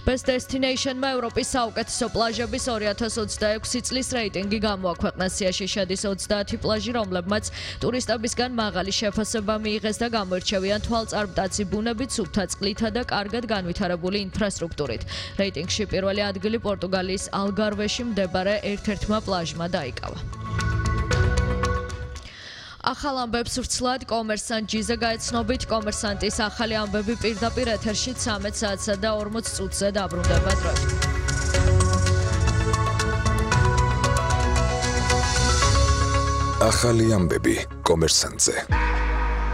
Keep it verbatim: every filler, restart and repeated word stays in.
Best Destination-მა ევროპის საუკეთესო პლაჟების ორი ათას ოცდაექვსი წლის რეიტინგი გამოაქვეყნა. სიაში შედის ოცდაათი პლაჟი, რომლებმაც ტურისტებისგან მაღალი შეფასება მიიღეს და გამოირჩევიან თვალწარმტაცი ბუნებით, სუფთა წყლითა და კარგად განვითარებული ინფრასტრუქტურით. რეიტინგში პირველი ადგილი პორტუგალიის ალგარვეში მდებარე ერთ-ერთმა პლაჟმა დაიკავა. ახალ ამბებს ვრცლად კომერსანტ.ჯი-ზე გაეცნობით. კომერსანტის ახალი ამბები პირდაპირ ეთერში ცამეტ საათსა და ორმოც წუთზე დაბრუნდება დრო. ახალი ამბები კომერსანტზე.